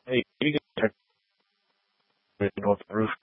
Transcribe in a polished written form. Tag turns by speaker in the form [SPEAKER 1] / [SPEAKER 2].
[SPEAKER 1] Hey, you can turn it off the roof.